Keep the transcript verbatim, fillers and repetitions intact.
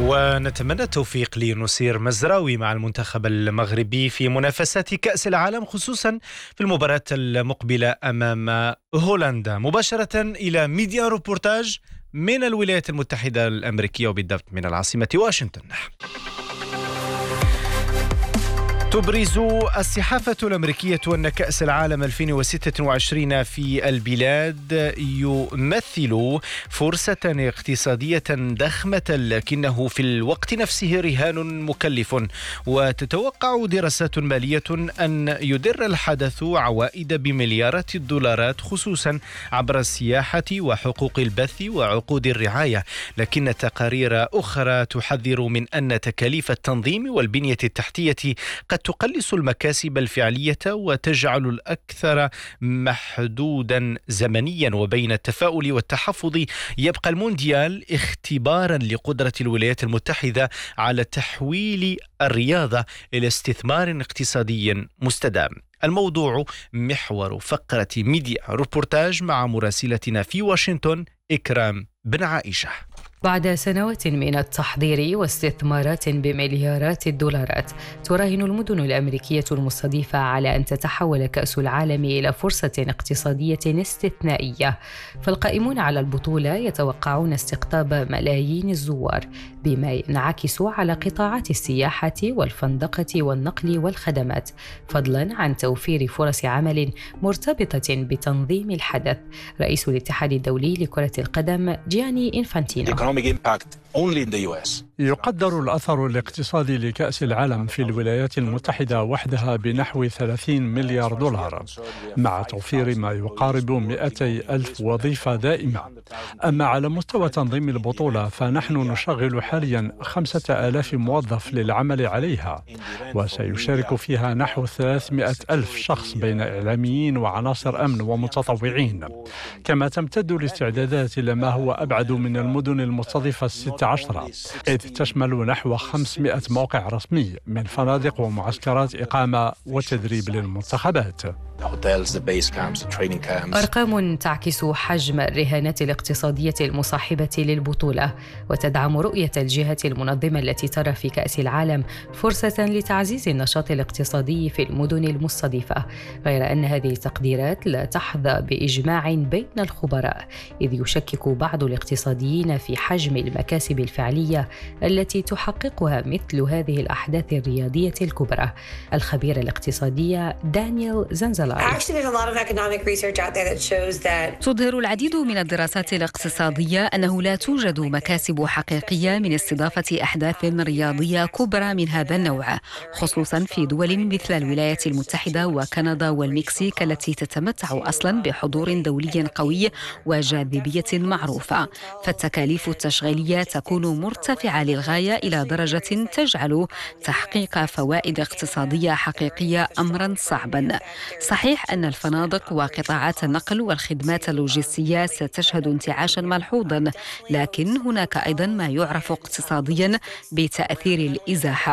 ونتمنى التوفيق لنصير مزراوي مع المنتخب المغربي في منافسات كأس العالم، خصوصا في المباراة المقبلة أمام هولندا. مباشرة إلى ميديا روبورتاج من الولايات المتحدة الأمريكية، وبالضبط من العاصمة واشنطن. تبرز الصحافة الأمريكية أن كأس العالم ألفين وستة وعشرين في البلاد يمثل فرصة اقتصادية ضخمة، لكنه في الوقت نفسه رهان مكلف. وتتوقع دراسات مالية أن يدر الحدث عوائد بمليارات الدولارات، خصوصا عبر السياحة وحقوق البث وعقود الرعاية. لكن تقارير أخرى تحذر من أن تكاليف التنظيم والبنية التحتية قد تقلص المكاسب الفعلية وتجعل الأكثر محدودا زمنيا. وبين التفاؤل والتحفظ، يبقى المونديال اختبارا لقدرة الولايات المتحدة على تحويل الرياضة إلى استثمار اقتصادي مستدام. الموضوع محور فقرة ميديا روبورتاج مع مراسلتنا في واشنطن إكرام بن عائشة. بعد سنوات من التحضير واستثمارات بمليارات الدولارات، تراهن المدن الأمريكية المستضيفة على أن تتحول كأس العالم إلى فرصة اقتصادية استثنائية. فالقائمون على البطولة يتوقعون استقطاب ملايين الزوار، بما ينعكس على قطاعات السياحة والفندقة والنقل والخدمات، فضلا عن توفير فرص عمل مرتبطة بتنظيم الحدث. رئيس الاتحاد الدولي لكرة القدم جياني إنفانتينو: يقدر الأثر الاقتصادي لكأس العالم في الولايات المتحدة وحدها بنحو ثلاثين مليار دولار، مع توفير ما يقارب مئتي ألف وظيفة دائمة. أما على مستوى تنظيم البطولة، فنحن نشغل حاليا خمسة آلاف موظف للعمل عليها، وسيشارك فيها نحو ثلاثمئة ألف شخص بين إعلاميين وعناصر أمن ومتطوعين. كما تمتد الاستعدادات إلى ما هو أبعد من المدن المستضيفة الست عشرة، إذ تشمل نحو خمسمئة موقع رسمي من فنادق ومعسكرات إقامة وتدريب للمنتخبات. أرقام تعكس حجم الرهانات الاقتصادية المصاحبة للبطولة، وتدعم رؤية الجهة المنظمة التي ترى في كأس العالم فرصة لتعزيز النشاط الاقتصادي في المدن المستضيفة. غير أن هذه التقديرات لا تحظى بإجماع بين الخبراء، إذ يشكك بعض الاقتصاديين في حجم المكاسب الفعلية التي تحققها مثل هذه الأحداث الرياضية الكبرى. الخبيرة الاقتصادية دانيال زنزلار: تظهر العديد من الدراسات الاقتصادية أنه لا توجد مكاسب حقيقية من استضافة أحداث رياضية كبرى من هذا النوع، خصوصا في دول مثل الولايات المتحدة وكندا والمكسيك التي تتمتع أصلا بحضور دولي قوي وجاذبية معروفة. فالتكاليف التشغيلية تكون مرتفعة للغاية إلى درجة تجعل تحقيق فوائد اقتصادية حقيقية أمرا صعبا. صحيح أن الفنادق وقطاعات النقل والخدمات اللوجستية ستشهد انتعاشا ملحوظا، لكن هناك أيضا ما يعرف اقتصاديا بتأثير الإزاحة،